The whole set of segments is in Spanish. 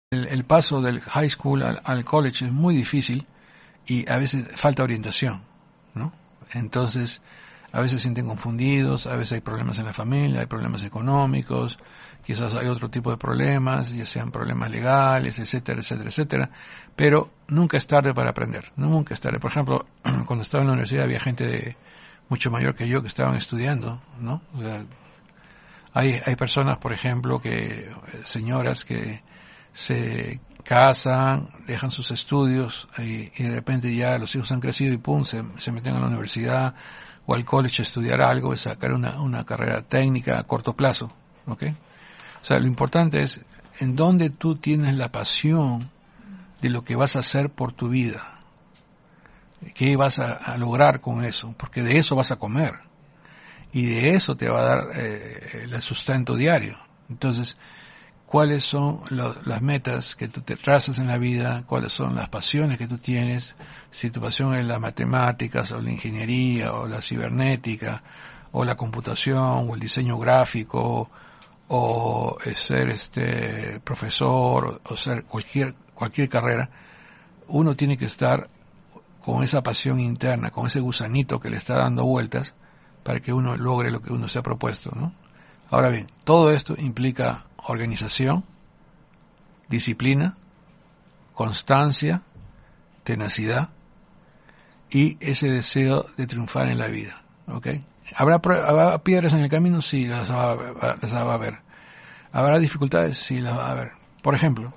el paso del high school al college es muy difícil y a veces falta orientación, ¿no? Entonces, a veces se sienten confundidos, a veces hay problemas en la familia, hay problemas económicos, quizás hay otro tipo de problemas, ya sean problemas legales, etcétera, etcétera, etcétera, pero nunca es tarde para aprender, nunca es tarde. Por ejemplo, cuando estaba en la universidad había gente mucho mayor que yo que estaban estudiando, ¿no? O sea, hay personas, por ejemplo, señoras que se casan, dejan sus estudios y de repente ya los hijos han crecido y pum, se meten a la universidad o al college a estudiar algo, y sacar una carrera técnica a corto plazo, ¿ok? O sea, lo importante es en dónde tú tienes la pasión de lo que vas a hacer por tu vida, qué vas a lograr con eso, porque de eso vas a comer y de eso te va a dar el sustento diario. Entonces, cuáles son las metas que tú te trazas en la vida, cuáles son las pasiones que tú tienes, si tu pasión es las matemáticas o la ingeniería o la cibernética o la computación o el diseño gráfico o ser profesor o ser cualquier carrera. Uno tiene que estar con esa pasión interna, con ese gusanito que le está dando vueltas para que uno logre lo que uno se ha propuesto, ¿no? Ahora bien, todo esto implica organización, disciplina, constancia, tenacidad y ese deseo de triunfar en la vida, ¿ok? ¿Habrá piedras en el camino? Sí, las va a haber. ¿Habrá dificultades? Sí, las va a haber. Por ejemplo,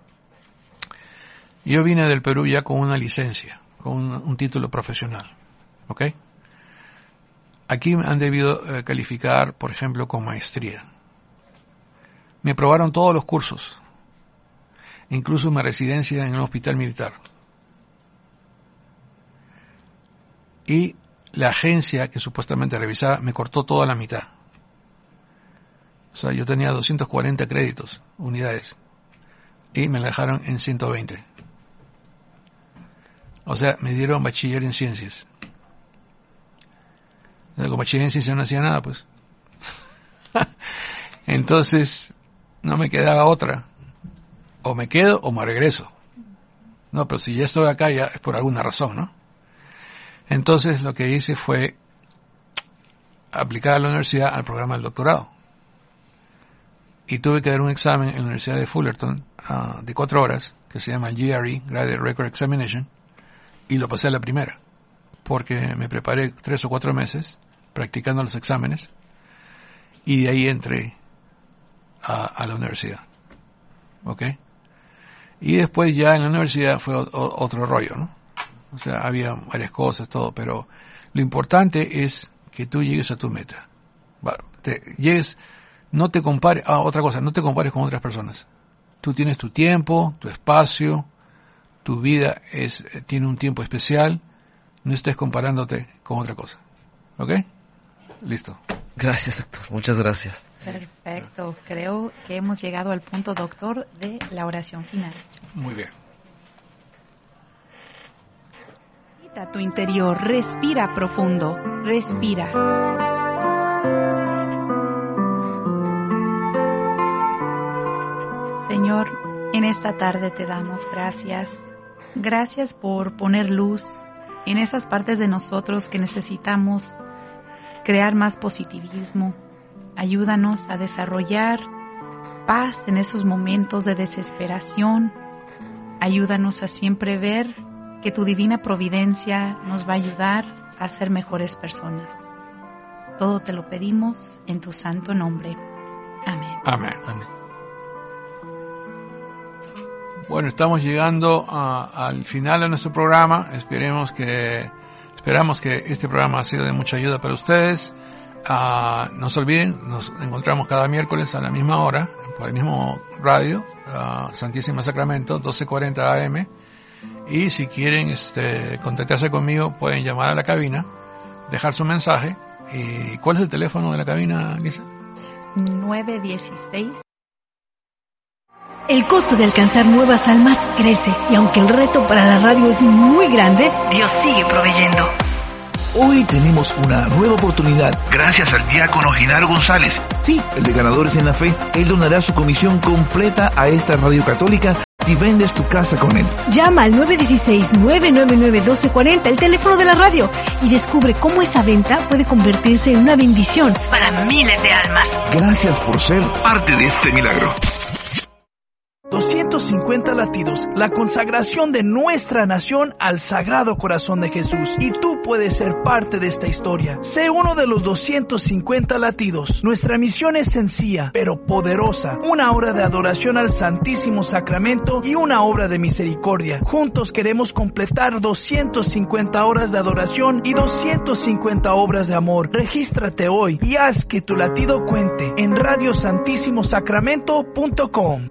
yo vine del Perú ya con una licencia, con un título profesional, ¿ok? Aquí me han debido calificar, por ejemplo, con maestría. Me aprobaron todos los cursos, incluso una residencia en un hospital militar. Y la agencia que supuestamente revisaba me cortó toda la mitad. O sea, yo tenía 240 créditos, unidades, y me la dejaron en 120. O sea, me dieron bachiller en ciencias. Con bachiller en ciencias no hacía nada, pues. Entonces, no me quedaba otra. O me quedo o me regreso. No, pero si ya estoy acá, ya es por alguna razón, ¿no? Entonces, lo que hice fue aplicar a la universidad al programa del doctorado. Y tuve que dar un examen en la Universidad de Fullerton de 4 horas, que se llama el GRE, Graduate Record Examination, y lo pasé a la primera, porque me preparé 3 o 4 meses practicando los exámenes, y de ahí entré a la universidad, ¿ok? Y después ya en la universidad fue otro rollo, ¿no? O sea, había varias cosas, todo, pero lo importante es que tú llegues a tu meta. No te compares, otra cosa, no te compares con otras personas. Tú tienes tu tiempo, tu espacio, tu vida tiene un tiempo especial, no estés comparándote con otra cosa, ¿ok? Listo. Gracias, doctor. Muchas gracias. Perfecto. Creo que hemos llegado al punto, doctor, de la oración final. Muy bien. A tu interior, respira profundo, respira. Señor, en esta tarde te damos gracias. Gracias por poner luz en esas partes de nosotros que necesitamos crear más positivismo. Ayúdanos a desarrollar paz en esos momentos de desesperación. Ayúdanos a siempre ver que tu divina providencia nos va a ayudar a ser mejores personas. Todo te lo pedimos en tu santo nombre. Amén. Amén. Amén. Bueno, estamos llegando al final de nuestro programa. Esperamos que este programa ha sido de mucha ayuda para ustedes. No se olviden, nos encontramos cada miércoles a la misma hora, por el mismo radio, Santísimo Sacramento, 1240 AM. Y si quieren contactarse conmigo, pueden llamar a la cabina, dejar su mensaje. ¿Y cuál es el teléfono de la cabina, Lisa? 916. El costo de alcanzar nuevas almas crece, y aunque el reto para la radio es muy grande, Dios sigue proveyendo. Hoy tenemos una nueva oportunidad gracias al diácono Genaro González. Sí, el de Ganadores en la Fe. Él donará su comisión completa a esta radio católica si vendes tu casa con él. Llama al 916-999-1240, el teléfono de la radio, y descubre cómo esa venta puede convertirse en una bendición para miles de almas. Gracias por ser parte de este milagro. 250 latidos, la consagración de nuestra nación al Sagrado Corazón de Jesús. Y tú puedes ser parte de esta historia. Sé uno de los 250 latidos. Nuestra misión es sencilla, pero poderosa. Una hora de adoración al Santísimo Sacramento y una obra de misericordia. Juntos queremos completar 250 horas de adoración y 250 obras de amor. Regístrate hoy y haz que tu latido cuente en radiosantissimosacramento.com.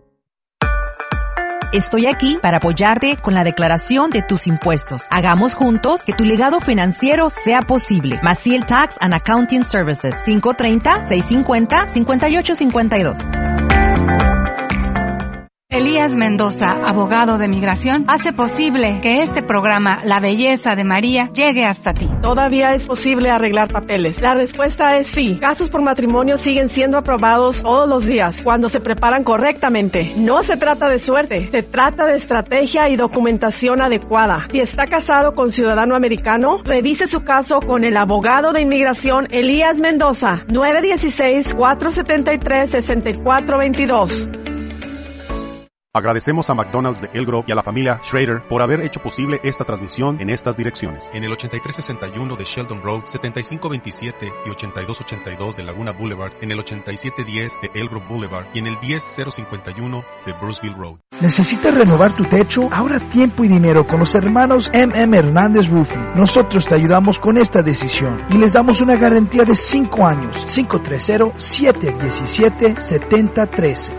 Estoy aquí para apoyarte con la declaración de tus impuestos. Hagamos juntos que tu legado financiero sea posible. Maciel Tax and Accounting Services, 530-650-5852. Elías Mendoza, abogado de migración, hace posible que este programa, La Belleza de María, llegue hasta ti. ¿Todavía es posible arreglar papeles? La respuesta es sí. Casos por matrimonio siguen siendo aprobados todos los días cuando se preparan correctamente. No se trata de suerte, se trata de estrategia y documentación adecuada. Si está casado con ciudadano americano, revise su caso con el abogado de inmigración Elías Mendoza, 916-473-6422. Agradecemos a McDonald's de El Grove y a la familia Schrader por haber hecho posible esta transmisión en estas direcciones. En el 8361 de Sheldon Road, 7527 y 8282 de Laguna Boulevard, en el 8710 de El Grove Boulevard y en el 10051 de Bruceville Road. ¿Necesitas renovar tu techo? Ahorra tiempo y dinero con los hermanos M.M. Hernández Roofing. Nosotros te ayudamos con esta decisión y les damos una garantía de 5 años. 530-717-7013.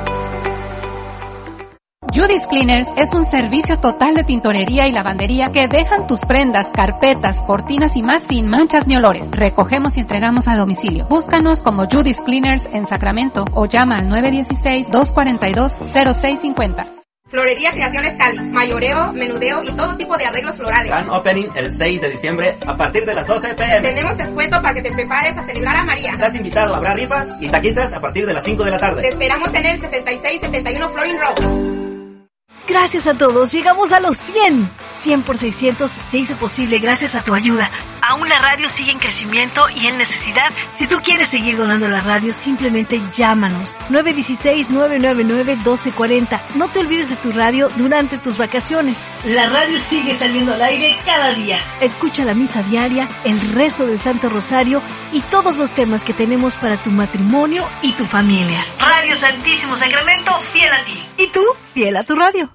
Judy's Cleaners es un servicio total de tintorería y lavandería que dejan tus prendas, carpetas, cortinas y más sin manchas ni olores. Recogemos y entregamos a domicilio. Búscanos como Judy's Cleaners en Sacramento o llama al 916-242-0650. Florería Creaciones Cali, mayoreo, menudeo y todo tipo de arreglos florales. Gran opening el 6 de diciembre a partir de las 12 p.m. Tenemos descuento para que te prepares a celebrar a María. Estás invitado, habrá rifas y taquitas a partir de las 5 de la tarde. Te esperamos en el 6671 Florin Road. Gracias a todos, llegamos a los 100. 100 por 600 se hizo posible gracias a tu ayuda. Aún la radio sigue en crecimiento y en necesidad. Si tú quieres seguir donando la radio, simplemente llámanos. 916-999-1240. No te olvides de tu radio durante tus vacaciones. La radio sigue saliendo al aire cada día. Escucha la misa diaria, el rezo del Santo Rosario y todos los temas que tenemos para tu matrimonio y tu familia. Radio Santísimo Sacramento, fiel a ti. Y tú, fiel a tu radio.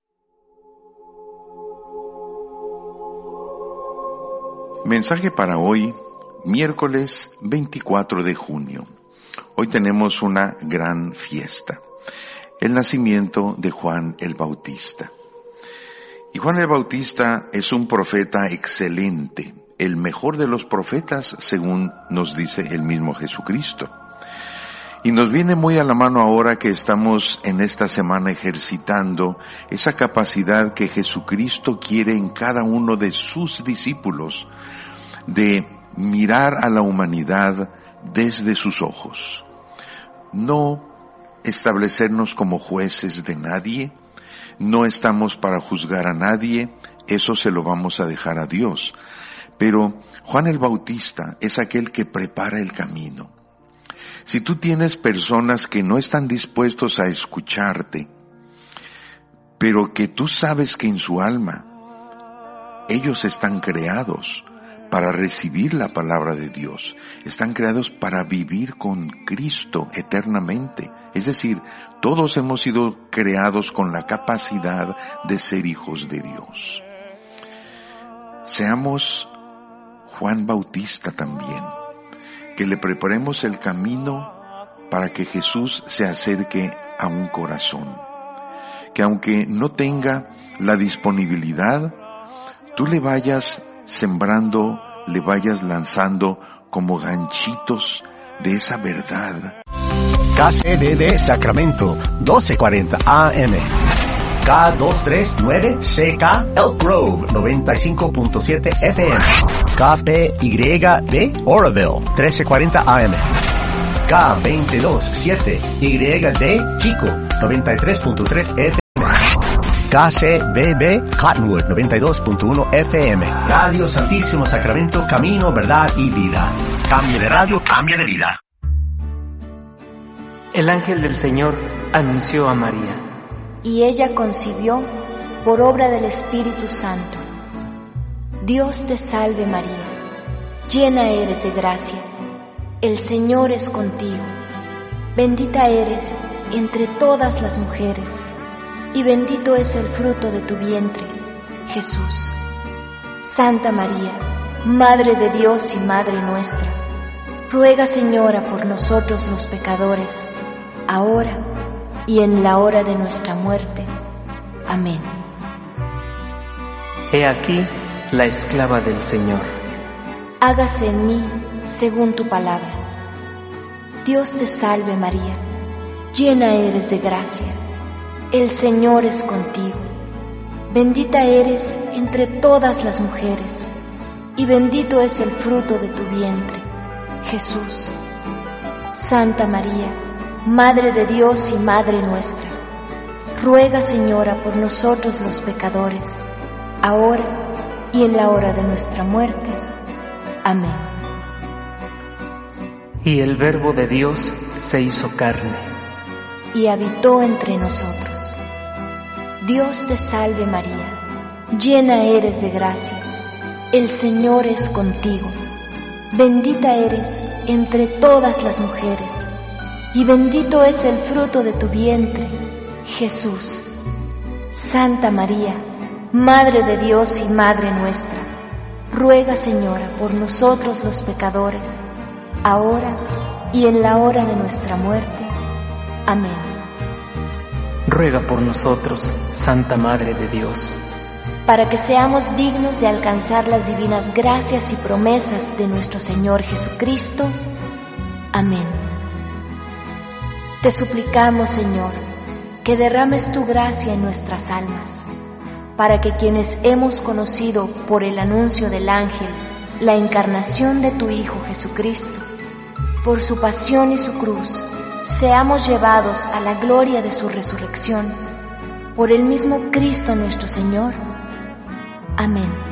Mensaje para hoy, miércoles 24 de junio. Hoy tenemos una gran fiesta, el nacimiento de Juan el Bautista. Y Juan el Bautista es un profeta excelente, el mejor de los profetas, según nos dice el mismo Jesucristo. Y nos viene muy a la mano ahora que estamos en esta semana ejercitando esa capacidad que Jesucristo quiere en cada uno de sus discípulos, de mirar a la humanidad desde sus ojos. No establecernos como jueces de nadie, no estamos para juzgar a nadie, eso se lo vamos a dejar a Dios. Pero Juan el Bautista es aquel que prepara el camino. Si tú tienes personas que no están dispuestos a escucharte, pero que tú sabes que en su alma ellos están creados para recibir la palabra de Dios, están creados para vivir con Cristo eternamente. Es decir, todos hemos sido creados con la capacidad de ser hijos de Dios. Seamos Juan Bautista también, que le preparemos el camino para que Jesús se acerque a un corazón, que aunque no tenga la disponibilidad, tú le vayas sembrando, le vayas lanzando como ganchitos de esa verdad. KCDD Sacramento, 1240 AM. K239CK Elk Grove, 95.7 FM. KPYD Oroville, 1340 AM. K227YD Chico, 93.3 FM. KCBB Cottonwood 92.1 FM. Radio Santísimo Sacramento, camino, verdad y vida. Cambio de radio, cambia de vida. El ángel del Señor anunció a María. Y ella concibió por obra del Espíritu Santo. Dios te salve María, llena eres de gracia, el Señor es contigo. Bendita eres entre todas las mujeres, y bendito es el fruto de tu vientre, Jesús. Santa María, Madre de Dios y Madre nuestra, ruega, Señora, por nosotros los pecadores, ahora y en la hora de nuestra muerte. Amén. He aquí la esclava del Señor. Hágase en mí según tu palabra. Dios te salve María, llena eres de gracia, el Señor es contigo. Bendita eres entre todas las mujeres, y bendito es el fruto de tu vientre, Jesús. Santa María, Madre de Dios y Madre nuestra, ruega, Señora, por nosotros los pecadores, ahora y en la hora de nuestra muerte. Amén. Y el Verbo de Dios se hizo carne y habitó entre nosotros. Dios te salve María, llena eres de gracia, el Señor es contigo. Bendita eres entre todas las mujeres, y bendito es el fruto de tu vientre, Jesús. Santa María, Madre de Dios y Madre nuestra, ruega, Señora, por nosotros los pecadores, ahora y en la hora de nuestra muerte. Amén. Ruega por nosotros, Santa Madre de Dios, para que seamos dignos de alcanzar las divinas gracias y promesas de nuestro Señor Jesucristo. Amén. Te suplicamos, Señor, que derrames tu gracia en nuestras almas, para que quienes hemos conocido por el anuncio del ángel la encarnación de tu Hijo Jesucristo, por su pasión y su cruz, seamos llevados a la gloria de su resurrección, por el mismo Cristo nuestro Señor. Amén.